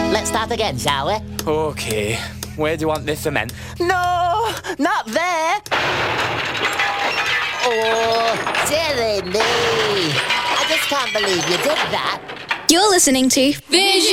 Let's start again, shall we? Okay, where do you want this cement? No, not there. Oh, silly me. I just can't believe you did that. You're listening to Vision.